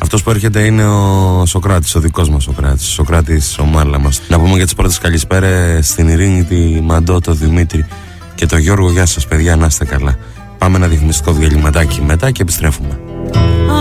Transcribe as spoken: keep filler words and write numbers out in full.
Αυτός που έρχεται είναι ο Σοκράτης, ο δικός μας Σοκράτης, ο Σοκράτης ο Μάλα μας. Να πούμε για τις πρώτες καλησπέρες στην Ειρήνη, τη Μαντώ, το Δημήτρη και το Γιώργο. Γεια σας παιδιά, να είστε καλά. Πάμε ένα διαφημιστικό διαλυματάκι μετά και επιστρέφουμε.